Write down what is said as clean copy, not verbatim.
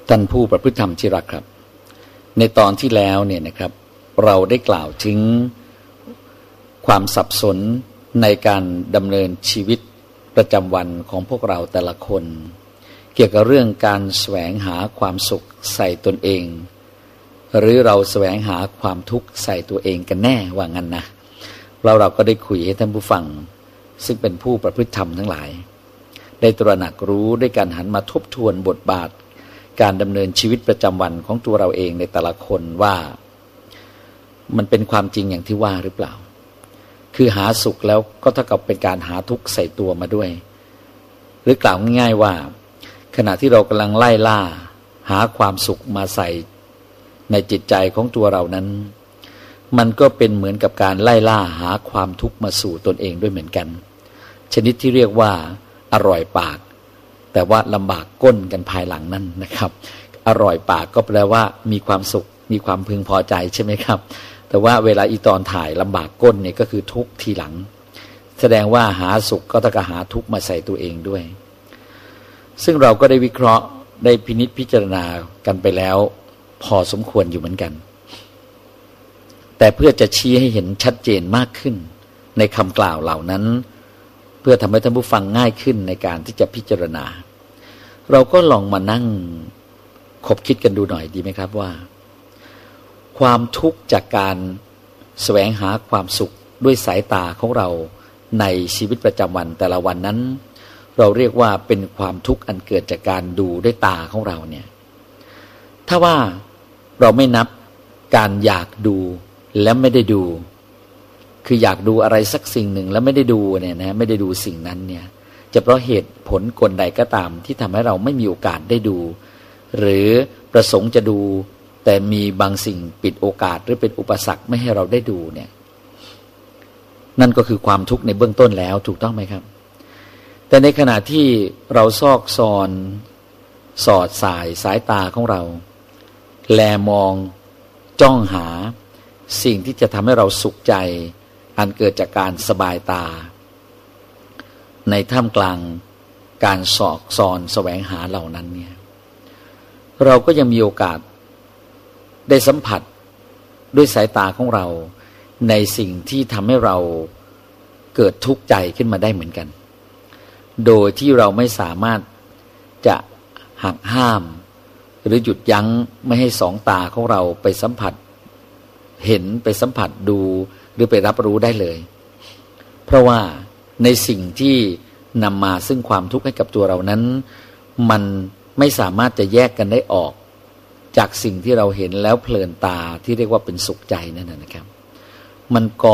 ท่านผู้ประพฤติธรรมที่รักครับในตอนที่แล้วเนี่ยนะครับเราได้กล่าวถึงความสับสนในการดำเนินชีวิตประจำวันของพวกเราแต่ละคนเกี่ยวกับเรื่องการแสวงหาความสุขใส่ตนเองหรือเราแสวงหาความทุกข์ใส่ตัวเองกันแน่ว่างั้นนะเราก็ได้คุยให้ท่านผู้ฟังซึ่งเป็นผู้ประพฤติธรรมทั้งหลายได้ตระหนักรู้ด้วยการหันมาทบทวนบทบาทการดำเนินชีวิตประจำวันของตัวเราเองในแต่ละคนว่ามันเป็นความจริงอย่างที่ว่าหรือเปล่าคือหาสุขแล้วก็เท่ากับเป็นการหาทุกข์ใส่ตัวมาด้วยหรือกล่าวง่ายๆว่าขณะที่เรากำลังไล่ล่าหาความสุขมาใส่ในจิตใจของตัวเรานั้นมันก็เป็นเหมือนกับการไล่ล่าหาความทุกข์มาสู่ตนเองด้วยเหมือนกันชนิดที่เรียกว่าอร่อยปากแต่ว่าลำบากก้นกันภายหลังนั่นนะครับอร่อยปากก็แปลว่ามีความสุขมีความพึงพอใจใช่ไหมครับแต่ว่าเวลาอีตอนถ่ายลำบากก้นเนี่ยก็คือทุกข์ทีหลังแสดงว่าหาสุขก็ต้องหาทุกข์มาใส่ตัวเองด้วยซึ่งเราก็ได้วิเคราะห์ได้พินิจพิจารณากันไปแล้วพอสมควรอยู่เหมือนกันแต่เพื่อจะชี้ให้เห็นชัดเจนมากขึ้นในคำกล่าวเหล่านั้นเพื่อทำให้ท่านผู้ฟังง่ายขึ้นในการที่จะพิจารณาเราก็ลองมานั่งคบคิดกันดูหน่อยดีไหมครับว่าความทุกข์จากการแสวงหาความสุขด้วยสายตาของเราในชีวิตประจำวันแต่ละวันนั้นเราเรียกว่าเป็นความทุกข์อันเกิดจากการดูด้วยตาของเราเนี่ยถ้าว่าเราไม่นับการอยากดูและไม่ได้ดูคืออยากดูอะไรสักสิ่งหนึ่งแล้วไม่ได้ดูเนี่ยนะไม่ได้ดูสิ่งนั้นเนี่ยจะเพราะเหตุผลกลใดก็ตามที่ทำให้เราไม่มีโอกาสได้ดูหรือประสงค์จะดูแต่มีบางสิ่งปิดโอกาสหรือเป็นอุปสรรคไม่ให้เราได้ดูเนี่ยนั่นก็คือความทุกข์ในเบื้องต้นแล้วถูกต้องไหมครับแต่ในขณะที่เราซอกซอนสอดสายตาของเราแลมองจ้องหาสิ่งที่จะทำให้เราสุขใจอันเกิดจากการสบายตาในท่ามกลางการสอกซอนแสวงหาเหล่านั้นเนี่ยเราก็ยังมีโอกาสได้สัมผัสด้วยสายตาของเราในสิ่งที่ทำให้เราเกิดทุกข์ใจขึ้นมาได้เหมือนกันโดยที่เราไม่สามารถจะหักห้ามหรือหยุดยั้งไม่ให้สองตาของเราไปสัมผัสเห็นไปสัมผัสดูหรือไปรับรู้ได้เลยเพราะว่าในสิ่งที่นำมาซึ่งความทุกข์ให้กับตัวเรานั้นมันไม่สามารถจะแยกกันได้ออกจากสิ่งที่เราเห็นแล้วเพลินตาที่เรียกว่าเป็นสุขใจนั่นนะครับมันก่อ